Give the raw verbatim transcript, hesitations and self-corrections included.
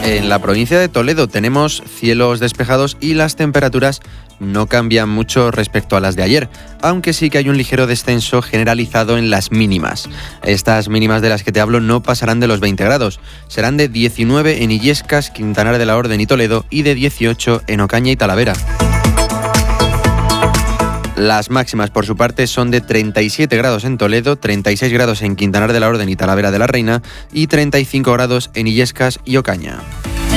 En la provincia de Toledo tenemos cielos despejados y las temperaturas no cambian mucho respecto a las de ayer, aunque sí que hay un ligero descenso generalizado en las mínimas. Estas mínimas de las que te hablo no pasarán de los veinte grados. Serán de diecinueve en Illescas, Quintanar de la Orden y Toledo y de dieciocho en Ocaña y Talavera. Las máximas, por su parte, son de treinta y siete grados en Toledo, treinta y seis grados en Quintanar de la Orden y Talavera de la Reina y treinta y cinco grados en Illescas y Ocaña.